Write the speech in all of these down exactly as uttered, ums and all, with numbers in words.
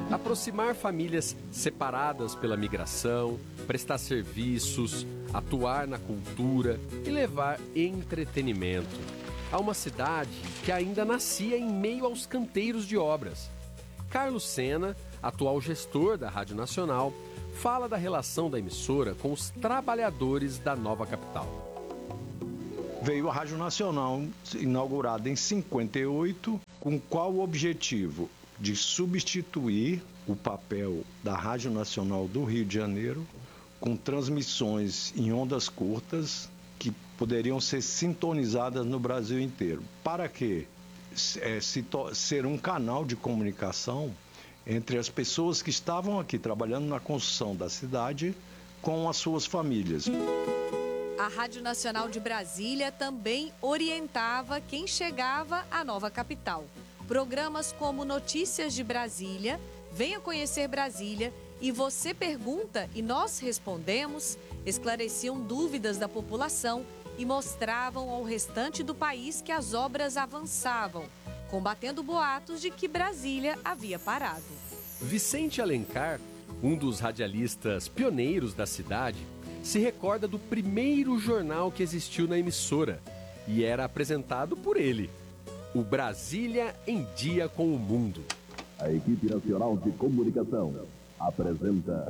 Aproximar famílias separadas pela migração, prestar serviços, atuar na cultura e levar entretenimento a uma cidade que ainda nascia em meio aos canteiros de obras. Carlos Sena, atual gestor da Rádio Nacional, fala da relação da emissora com os trabalhadores da nova capital. Veio a Rádio Nacional, inaugurada em cinquenta e oito, com qual objetivo? De substituir o papel da Rádio Nacional do Rio de Janeiro com transmissões em ondas curtas que poderiam ser sintonizadas no Brasil inteiro. Para quê? É, se to- ser um canal de comunicação entre as pessoas que estavam aqui trabalhando na construção da cidade com as suas famílias. A Rádio Nacional de Brasília também orientava quem chegava à nova capital. Programas como Notícias de Brasília, Venha Conhecer Brasília e Você Pergunta e Nós Respondemos esclareciam dúvidas da população e mostravam ao restante do país que as obras avançavam, combatendo boatos de que Brasília havia parado. Vicente Alencar, um dos radialistas pioneiros da cidade, se recorda do primeiro jornal que existiu na emissora e era apresentado por ele. O Brasília em Dia com o Mundo. A equipe nacional de comunicação apresenta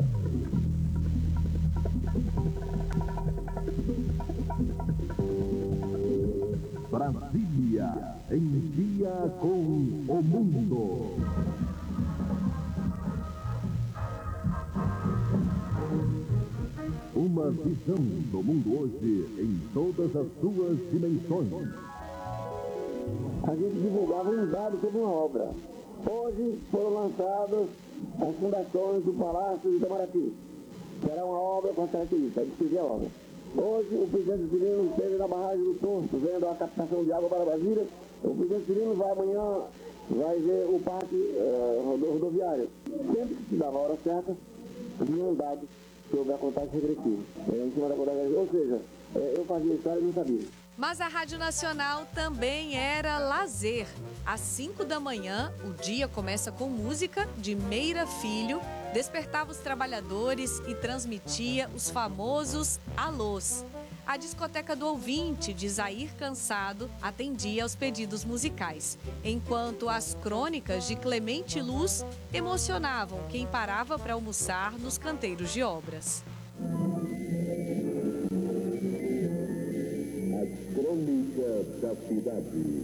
Brasília em Dia com o Mundo. Uma visão do mundo hoje em todas as suas dimensões. A gente divulgava um dado sobre uma obra. Hoje foram lançadas as fundações do Palácio de Itamaraty, que era uma obra com características, a descrever a obra. Hoje o presidente Cirino esteve na barragem do Torto, vendo a captação de água para Brasília. O presidente Cirino vai amanhã, vai ver o parque uh, rodoviário. Sempre que se dava a hora certa, vinha um dado sobre a contagem regressiva. Em cima da contagem regressiva. Ou seja, eu fazia história e não sabia. Mas a Rádio Nacional também era lazer. Às cinco da manhã, o dia começa com música de Meira Filho, despertava os trabalhadores e transmitia os famosos alôs. A discoteca do ouvinte, de Zair Cansado, atendia aos pedidos musicais, enquanto as crônicas de Clemente Luz emocionavam quem parava para almoçar nos canteiros de obras. Crônica da Cidade.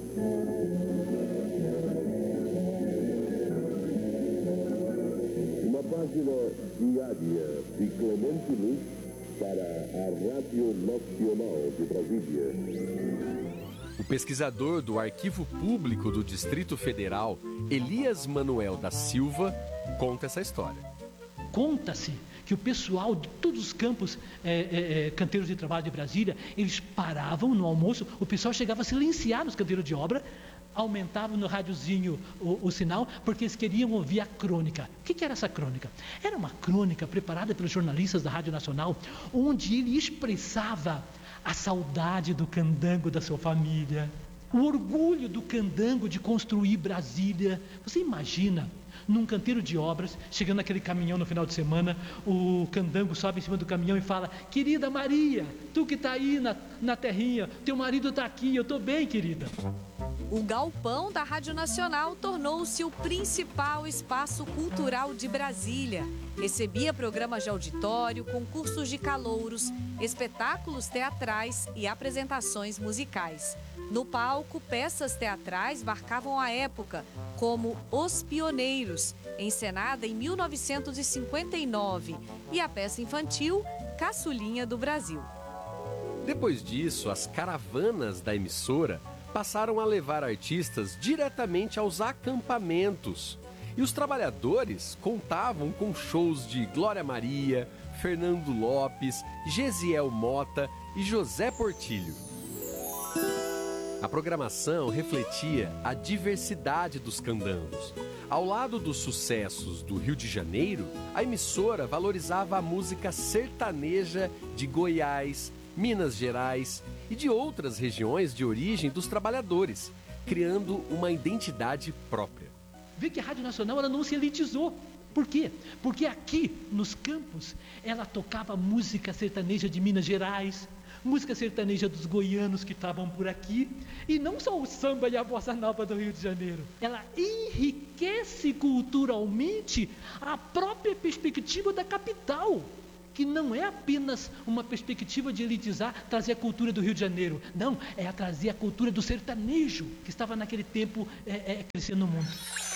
Uma página diária de Clemente Luz para a Rádio Nacional de Brasília. O pesquisador do Arquivo Público do Distrito Federal, Elias Manuel da Silva, conta essa história. Conta-se que o pessoal de todos os campos, é, é, é, canteiros de trabalho de Brasília, eles paravam no almoço, o pessoal chegava a silenciar nos canteiros de obra, aumentavam no rádiozinho o, o sinal, porque eles queriam ouvir a crônica. O que, que era essa crônica? Era uma crônica preparada pelos jornalistas da Rádio Nacional, onde ele expressava a saudade do candango da sua família, o orgulho do candango de construir Brasília. Você imagina, num canteiro de obras, chegando naquele caminhão no final de semana, o candango sobe em cima do caminhão e fala: querida Maria, tu que está aí na, na terrinha, teu marido está aqui, eu estou bem, querida. O galpão da Rádio Nacional tornou-se o principal espaço cultural de Brasília. Recebia programas de auditório, concursos de calouros, espetáculos teatrais e apresentações musicais. No palco, peças teatrais marcavam a época, como Os Pioneiros, encenada em mil novecentos e cinquenta e nove, e a peça infantil Caçulinha do Brasil. Depois disso, as caravanas da emissora passaram a levar artistas diretamente aos acampamentos. E os trabalhadores contavam com shows de Glória Maria, Fernando Lopes, Gesiel Mota e José Portilho. A programação refletia a diversidade dos candangos. Ao lado dos sucessos do Rio de Janeiro, a emissora valorizava a música sertaneja de Goiás, Minas Gerais e de outras regiões de origem dos trabalhadores, criando uma identidade própria. vê que a Rádio Nacional ela não se elitizou. Por quê? Porque aqui, nos campos, ela tocava música sertaneja de Minas Gerais, música sertaneja dos goianos que estavam por aqui, e não só o samba e a bossa nova do Rio de Janeiro. Ela enriquece culturalmente a própria perspectiva da capital, que não é apenas uma perspectiva de elitizar, trazer a cultura do Rio de Janeiro. Não, é a trazer a cultura do sertanejo, que estava naquele tempo é, é, crescendo no mundo.